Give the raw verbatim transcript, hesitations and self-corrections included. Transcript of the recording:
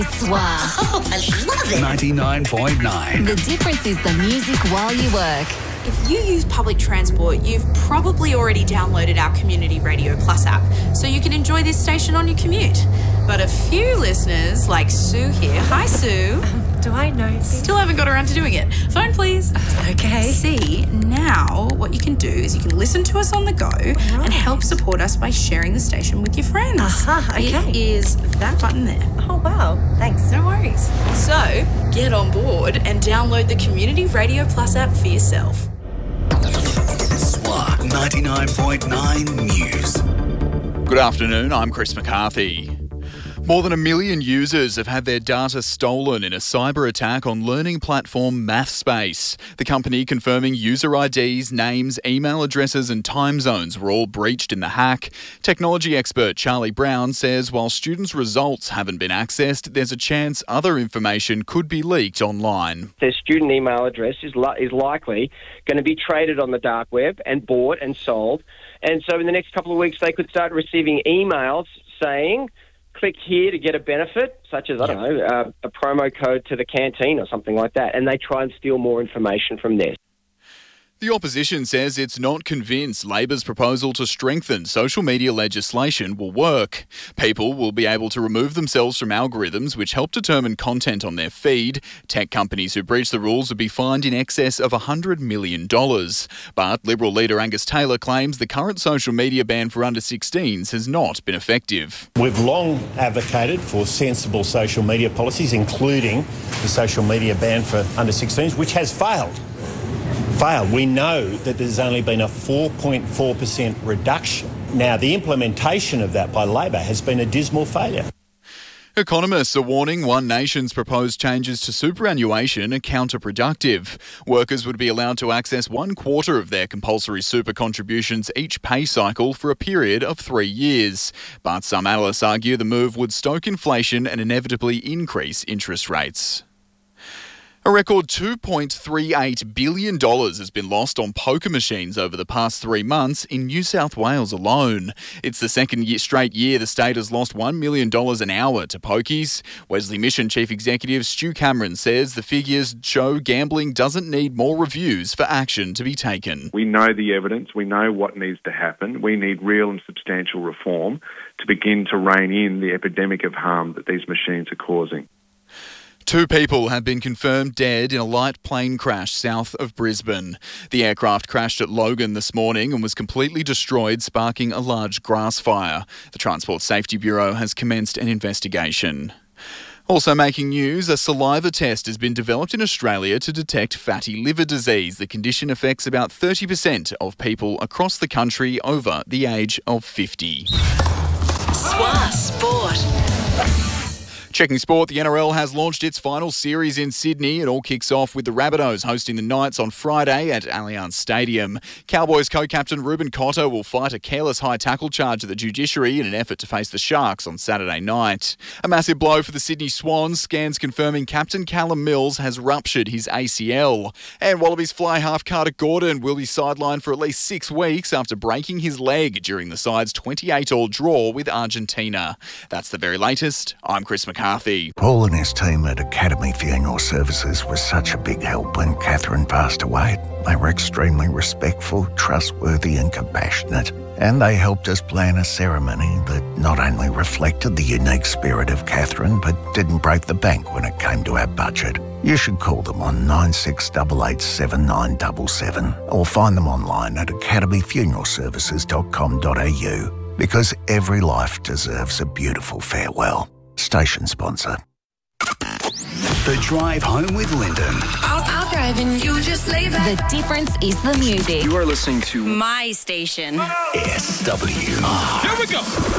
Wow. Oh, I love it. ninety-nine point nine. The difference is the music while you work. If you use public transport, you've probably already downloaded our Community Radio Plus app, so you can enjoy this station on your commute. But a few listeners, like Sue here, hi Sue, Do I know? still haven't got around to doing it. Phone please. Okay. See, now what you can do is you can listen to us on the go and help support us by sharing the station with your friends. Aha, okay. It is that button there. Oh, wow. Thanks. No worries. So, get on board and download the Community Radio Plus app for yourself. S W A ninety-nine point nine News. Good afternoon, I'm Chris McCarthy. More than a million users have had their data stolen in a cyber attack on learning platform MathSpace. The company confirming user I Ds, names, email addresses and time zones were all breached in the hack. Technology expert Charlie Brown says while students' results haven't been accessed, there's a chance other information could be leaked online. Their student email address is, li- is likely going to be traded on the dark web and bought and sold. And so in the next couple of weeks, they could start receiving emails saying, click here to get a benefit, such as, I don't know, uh, a promo code to the canteen or something like that, and they try and steal more information from there. The opposition says it's not convinced Labor's proposal to strengthen social media legislation will work. People will be able to remove themselves from algorithms which help determine content on their feed. Tech companies who breach the rules would be fined in excess of one hundred million dollars. But Liberal leader Angus Taylor claims the current social media ban for under sixteens has not been effective. We've long advocated for sensible social media policies, including the social media ban for under sixteens, which has failed. Failed. We know that there's only been a four point four percent reduction. Now, the implementation of that by Labor has been a dismal failure. Economists are warning One Nation's proposed changes to superannuation are counterproductive. Workers would be allowed to access one quarter of their compulsory super contributions each pay cycle for a period of three years. But some analysts argue the move would stoke inflation and inevitably increase interest rates. A record two point three eight billion dollars has been lost on poker machines over the past three months in New South Wales alone. It's the second year, straight year the state has lost one million dollars an hour to pokies. Wesley Mission Chief Executive Stu Cameron says the figures show gambling doesn't need more reviews for action to be taken. We know the evidence. We know what needs to happen. We need real and substantial reform to begin to rein in the epidemic of harm that these machines are causing. Two people have been confirmed dead in a light plane crash south of Brisbane. The aircraft crashed at Logan this morning and was completely destroyed, sparking a large grass fire. The Transport Safety Bureau has commenced an investigation. Also making news, a saliva test has been developed in Australia to detect fatty liver disease. The condition affects about thirty percent of people across the country over the age of fifty. S W A Sport. Checking sport, the N R L has launched its final series in Sydney. It all kicks off with the Rabbitohs hosting the Knights on Friday at Allianz Stadium. Cowboys co-captain Ruben Cotter will fight a careless high tackle charge at the judiciary in an effort to face the Sharks on Saturday night. A massive blow for the Sydney Swans. Scans confirming captain Callum Mills has ruptured his A C L. And Wallabies fly half Carter Gordon will be sidelined for at least six weeks after breaking his leg during the side's twenty-eight all draw with Argentina. That's the very latest. I'm Chris McCarthy. Paul and his team at Academy Funeral Services was such a big help when Catherine passed away. They were extremely respectful, trustworthy and compassionate, and they helped us plan a ceremony that not only reflected the unique spirit of Catherine, but didn't break the bank when it came to our budget. You should call them on nine six eight eight seven nine seven seven or find them online at academy funeral services dot com dot a u, because every life deserves a beautiful farewell. Station sponsor. The Drive Home with Lyndon. I'll, I'll drive and you just lay back. The difference is the music. You are listening to My station. S W R. Here we go.